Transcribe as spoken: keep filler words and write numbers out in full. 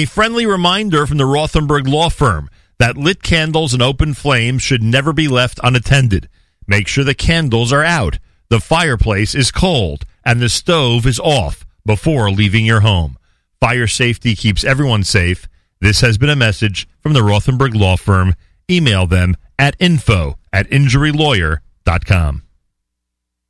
A friendly reminder from the Rothenberg Law Firm that lit candles and open flames should never be left unattended. Make sure the candles are out, the fireplace is cold, and the stove is off before leaving your home. Fire safety keeps everyone safe. This has been a message from the Rothenberg Law Firm. Email them at info at injury lawyer dot com.